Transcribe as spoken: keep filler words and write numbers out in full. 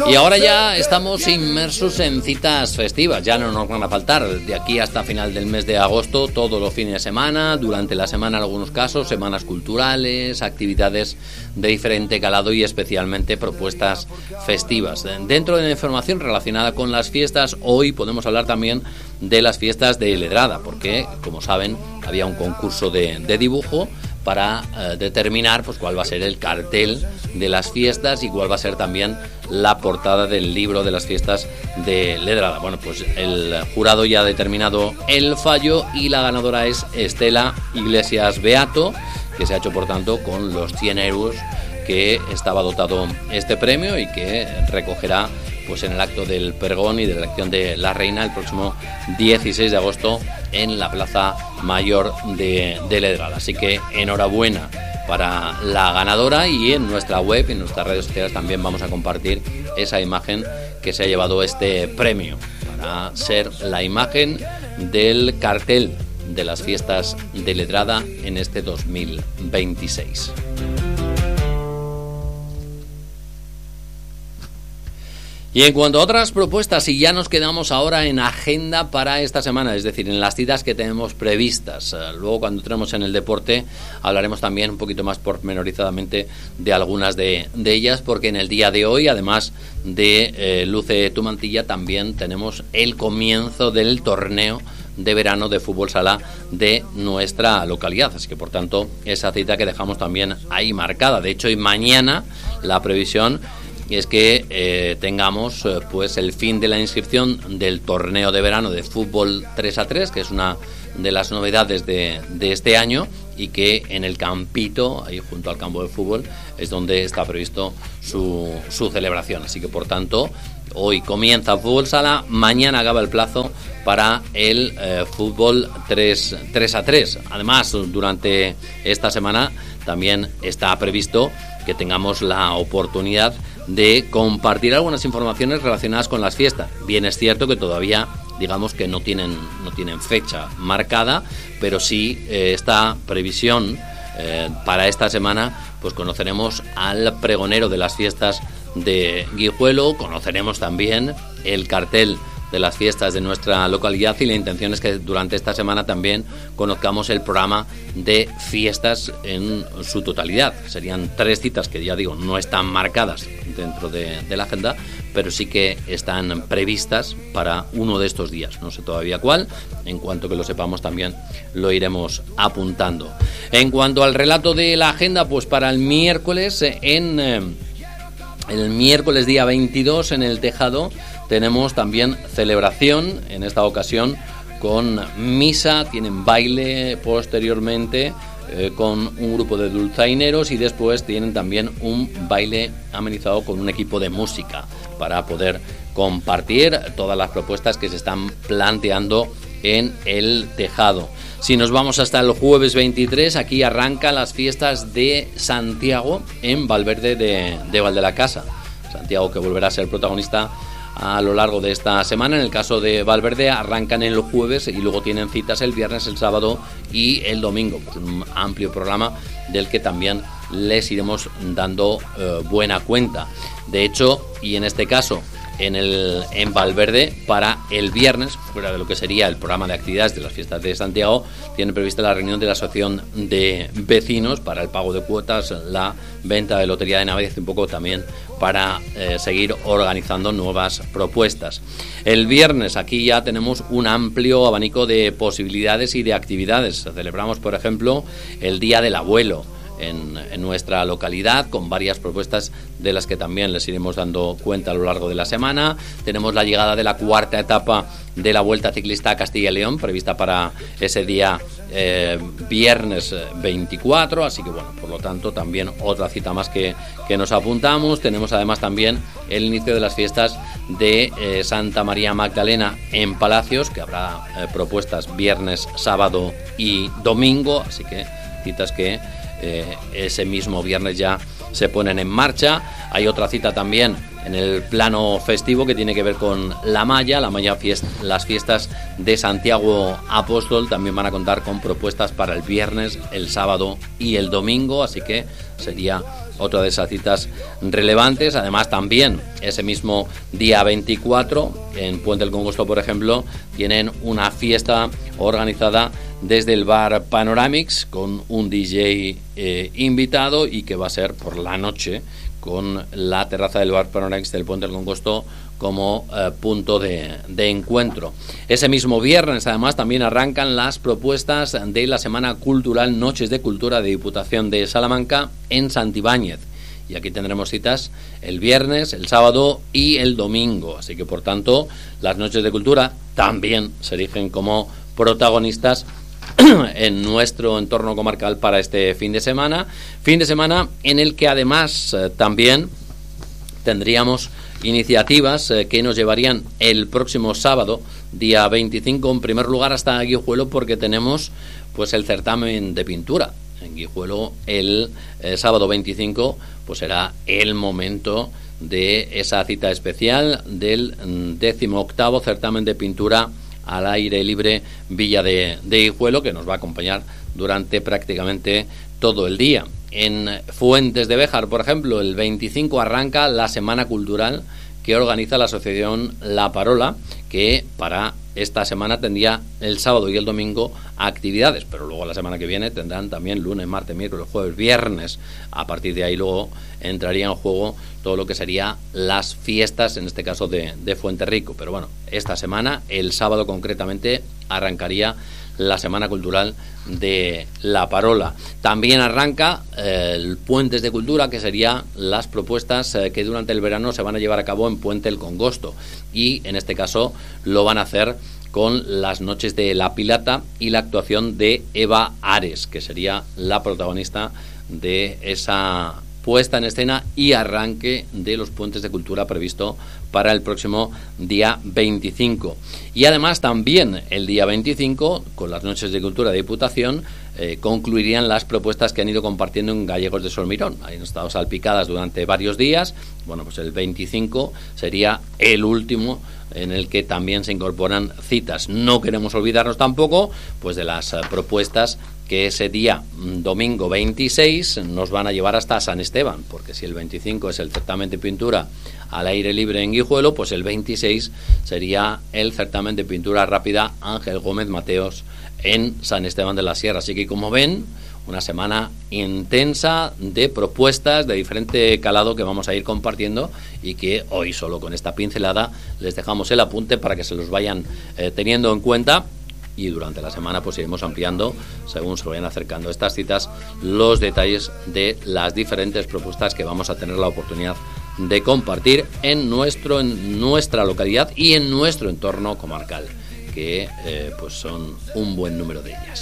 Y ahora ya estamos inmersos en citas festivas, ya no nos van a faltar. De aquí hasta final del mes de agosto, todos los fines de semana, durante la semana en algunos casos, semanas culturales, actividades de diferente calado y especialmente propuestas festivas. Dentro de la información relacionada con las fiestas, hoy podemos hablar también de las fiestas de Ledrada, porque, como saben, había un concurso de, de dibujo para eh, determinar pues cuál va a ser el cartel de las fiestas y cuál va a ser también la portada del libro de las fiestas de Ledrada. Bueno, pues el jurado ya ha determinado el fallo y la ganadora es Estela Iglesias Beato, que se ha hecho por tanto con los cien euros que estaba dotado este premio y que recogerá pues en el acto del pregón y de la elección de la reina el próximo dieciséis de agosto en la Plaza Mayor de, de Ledrada. Así que enhorabuena para la ganadora, y en nuestra web y en nuestras redes sociales también vamos a compartir esa imagen que se ha llevado este premio para ser la imagen del cartel de las fiestas de Ledrada en este dos mil veintiséis. Y en cuanto a otras propuestas, y ya nos quedamos ahora en agenda para esta semana, es decir, en las citas que tenemos previstas. Luego, cuando entremos en el deporte, hablaremos también un poquito más pormenorizadamente de algunas de, de ellas, porque en el día de hoy, además de eh, Luce tu mantilla, también tenemos el comienzo del torneo de verano de fútbol sala de nuestra localidad, así que por tanto esa cita que dejamos también ahí marcada. De hecho, y mañana la previsión es que eh, tengamos eh, pues el fin de la inscripción del torneo de verano de fútbol tres a tres, que es una de las novedades de, de este año, y que en el campito, ahí junto al campo de fútbol, es donde está previsto su, su celebración. Así que por tanto, hoy comienza fútbol sala, mañana acaba el plazo para el eh, fútbol tres a tres. Además, durante esta semana también está previsto que tengamos la oportunidad de compartir algunas informaciones relacionadas con las fiestas. Bien, es cierto que todavía, digamos que no tienen, no tienen fecha marcada, pero sí eh, esta previsión eh, para esta semana, pues conoceremos al pregonero de las fiestas de Guijuelo, conoceremos también el cartel de las fiestas de nuestra localidad, y la intención es que durante esta semana también conozcamos el programa de fiestas en su totalidad. Serían tres citas que, ya digo, no están marcadas dentro de, de la agenda, pero sí que están previstas para uno de estos días. No sé todavía cuál, en cuanto que lo sepamos también lo iremos apuntando. En cuanto al relato de la agenda, pues para el miércoles, en eh, el miércoles día veintidós en el Tejado, tenemos también celebración, en esta ocasión con misa, tienen baile posteriormente eh, con un grupo de dulzaineros, y después tienen también un baile amenizado con un equipo de música para poder compartir todas las propuestas que se están planteando en el Tejado. Si nos vamos hasta el jueves veintitrés, aquí arrancan las fiestas de Santiago en Valverde de, de Valdelacasa. Santiago, que volverá a ser protagonista a lo largo de esta semana. En el caso de Valverde, arrancan el jueves y luego tienen citas el viernes, el sábado y el domingo. Pues un amplio programa del que también les iremos dando eh, buena cuenta. De hecho, y en este caso en el en Valverde, para el viernes, fuera de lo que sería el programa de actividades de las fiestas de Santiago, tiene prevista la reunión de la asociación de vecinos para el pago de cuotas, la venta de lotería de Navidad, un poco también para eh, seguir organizando nuevas propuestas. El viernes aquí ya tenemos un amplio abanico de posibilidades y de actividades. Celebramos, por ejemplo, el Día del Abuelo En, en nuestra localidad, con varias propuestas de las que también les iremos dando cuenta a lo largo de la semana. Tenemos la llegada de la cuarta etapa de la Vuelta Ciclista a Castilla y León, prevista para ese día eh, viernes veinticuatro, así que bueno, por lo tanto también otra cita más que, que nos apuntamos. Tenemos además también el inicio de las fiestas de eh, Santa María Magdalena en Palacios, que habrá eh, propuestas viernes, sábado y domingo, así que citas que Eh, ese mismo viernes ya se ponen en marcha. Hay otra cita también en el plano festivo que tiene que ver con la malla, la malla fiesta, las fiestas de Santiago Apóstol también van a contar con propuestas para el viernes, el sábado y el domingo, así que sería otra de esas citas relevantes. Además, también ese mismo día veinticuatro en Puente del Congosto, por ejemplo, tienen una fiesta organizada desde el bar Panoramics con un D J eh, invitado y que va a ser por la noche con la terraza del bar Panoramics del Puente del Congosto como eh, punto de, de encuentro. Ese mismo viernes, además, también arrancan las propuestas de la Semana Cultural Noches de Cultura de Diputación de Salamanca en Santibáñez. Y aquí tendremos citas el viernes, el sábado y el domingo. Así que, por tanto, las Noches de Cultura también se erigen como protagonistas en nuestro entorno comarcal para este fin de semana. Fin de semana en el que, además, eh, también tendríamos iniciativas eh, que nos llevarían el próximo sábado, día veinticinco, en primer lugar hasta Guijuelo, porque tenemos pues el certamen de pintura. En Guijuelo el eh, sábado veinticinco pues será el momento de esa cita especial del décimo octavo certamen de pintura al aire libre Villa de, de Guijuelo, que nos va a acompañar durante prácticamente todo el día. En Fuentes de Béjar, por ejemplo, el veinticinco arranca la Semana Cultural que organiza la asociación La Parola, que para esta semana tendría el sábado y el domingo actividades, pero luego la semana que viene tendrán también lunes, martes, miércoles, jueves, viernes. A partir de ahí luego entraría en juego todo lo que sería las fiestas, en este caso de, de Fuenterrico. Pero bueno, esta semana, el sábado concretamente, arrancaría la Semana Cultural de La Parola. También arranca eh, el Puentes de Cultura, que serían las propuestas eh, que durante el verano se van a llevar a cabo en Puente el Congosto, y en este caso lo van a hacer con las noches de La Pilata y la actuación de Eva Ares, que sería la protagonista de esa puesta en escena y arranque de los Puentes de Cultura previsto para el próximo día veinticinco. Y además también el día veinticinco, con las Noches de Cultura de Diputación, eh, concluirían las propuestas que han ido compartiendo en Gallegos de Solmirón. Han estado salpicadas durante varios días. Bueno, pues el veinticinco sería el último en el que también se incorporan citas. No queremos olvidarnos tampoco pues de las uh, propuestas que ese día, domingo veintiséis, nos van a llevar hasta San Esteban, porque si el veinticinco es el certamen de pintura al aire libre en Guijuelo, pues el veintiséis sería el certamen de pintura rápida Ángel Gómez Mateos en San Esteban de la Sierra. Así que, como ven, una semana intensa de propuestas de diferente calado que vamos a ir compartiendo y que hoy, solo con esta pincelada, les dejamos el apunte para que se los vayan eh, teniendo en cuenta. Y durante la semana pues iremos ampliando, según se vayan acercando estas citas, los detalles de las diferentes propuestas que vamos a tener la oportunidad de compartir en nuestro en nuestra localidad y en nuestro entorno comarcal, que eh, pues son un buen número de ellas.